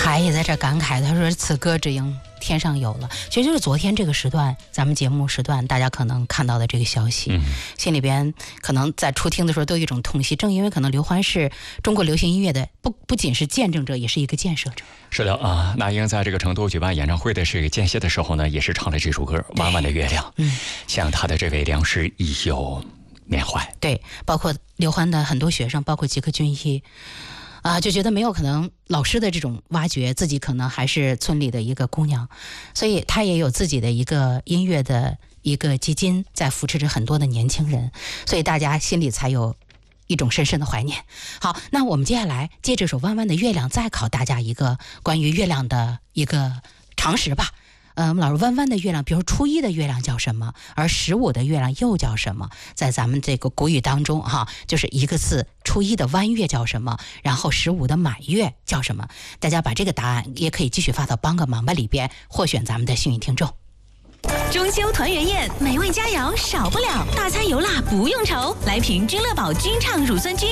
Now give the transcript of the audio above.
海也在这感慨，他说此歌只应天上有了。其实就是昨天这个时段，咱们节目时段大家可能看到的这个消息，心里边可能在初听的时候都有一种痛惜，正因为可能刘欢是中国流行音乐的不仅是见证者，也是一个建设者。 是的啊，那英在这个成都举办演唱会的这个间歇的时候呢，也是唱了这首歌《弯弯的月亮》，向他的这位良师益友缅怀。 对，包括刘欢的很多学生，包括吉克隽逸就觉得没有可能老师的这种挖掘，自己可能还是村里的一个姑娘，所以他也有自己的一个音乐的一个基金，在扶持着很多的年轻人，所以大家心里才有一种深深的怀念。好，那我们接下来借这首《弯弯的月亮》再考大家一个关于月亮的一个常识吧。我们老师，弯弯的月亮，比如初一的月亮叫什么？而15的月亮又叫什么？在咱们这个古语当中就是一个字，初一的弯月叫什么？然后15的满月叫什么？大家把这个答案也可以继续发到帮个忙吧里边，获选咱们的幸运听众。 中秋团圆宴，美味佳肴少不了，大餐油辣不用愁，来瓶君乐宝君畅乳酸菌。